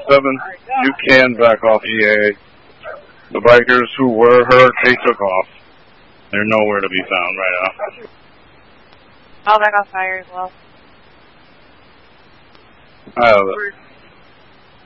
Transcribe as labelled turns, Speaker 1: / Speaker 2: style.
Speaker 1: 7, you can back off EA. The bikers who were hurt, they took off. They're nowhere to be found right now.
Speaker 2: I'll back off fire as well.
Speaker 1: I have it.